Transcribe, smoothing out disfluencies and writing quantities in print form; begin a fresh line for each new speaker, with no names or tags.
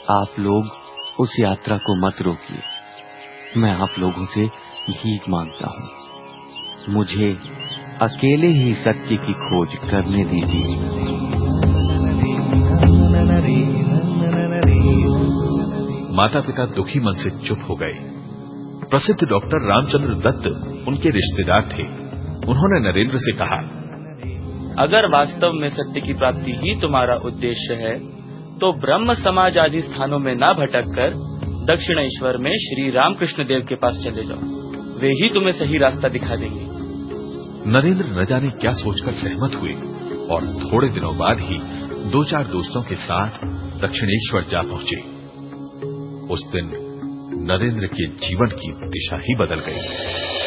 आप लोग उस यात्रा को मत रोकिए। मैं आप लोगों से भीख मांगता हूँ। मुझे अकेले ही सत्य की खोज करने दीजिए।
माता पिता दुखी मन से चुप हो गए। प्रसिद्ध डॉक्टर रामचंद्र दत्त उनके रिश्तेदार थे। उन्होंने नरेंद्र से कहा,
अगर वास्तव में सत्य की प्राप्ति ही तुम्हारा उद्देश्य है तो ब्रह्म समाज आदि स्थानों में ना भटक कर दक्षिणेश्वर में श्री रामकृष्ण देव के पास चले जाओ। वे ही तुम्हें सही रास्ता दिखा देंगे।
नरेंद्र न जाने क्या सोचकर सहमत हुए और थोड़े दिनों बाद ही 2-4 दोस्तों के साथ दक्षिणेश्वर जा पहुंचे। उस दिन नरेंद्र के जीवन की दिशा ही बदल गई।